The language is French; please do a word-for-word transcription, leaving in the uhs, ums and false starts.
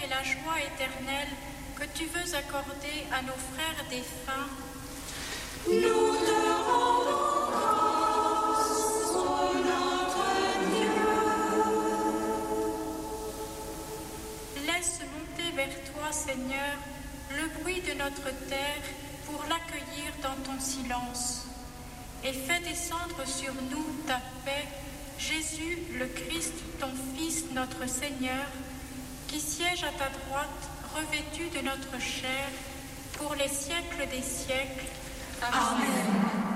et la joie éternelle que tu veux accorder à nos frères défunts, nous te rendons grâce, ô notre Dieu. Laisse monter vers toi, Seigneur, le bruit de notre terre pour l'accueillir dans ton silence. Et fais descendre sur nous ta paix, Jésus, le Christ, ton Fils, notre Seigneur, qui siège à ta droite, revêtu de notre chair, pour les siècles des siècles. Amen.